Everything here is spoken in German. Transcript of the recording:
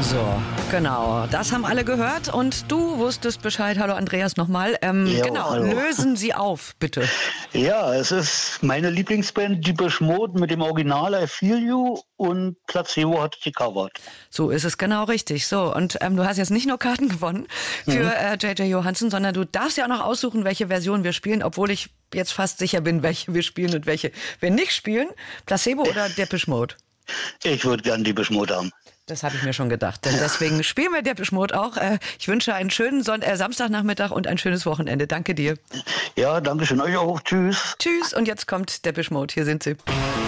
So, genau. Das haben alle gehört und du wusstest Bescheid. Hallo Andreas nochmal. Genau, hallo. lösen Sie auf, bitte. Ja, es ist meine Lieblingsband Depeche Mode mit dem Original I Feel You und Placebo hat die covert. So ist es genau richtig. So, und du hast jetzt nicht nur Karten gewonnen für J.J. Johansen, sondern du darfst ja auch noch aussuchen, welche Version wir spielen, obwohl ich jetzt fast sicher bin, welche wir spielen und welche wir nicht spielen. Placebo oder Depeche Mode? Ich würde gern Depeche Mode haben. Das habe ich mir schon gedacht. Denn deswegen spielen wir Depeche Mode auch. Ich wünsche einen schönen Samstagnachmittag und ein schönes Wochenende. Danke dir. Ja, danke schön. Euch auch. Tschüss. Tschüss. Und jetzt kommt Depeche Mode. Hier sind sie.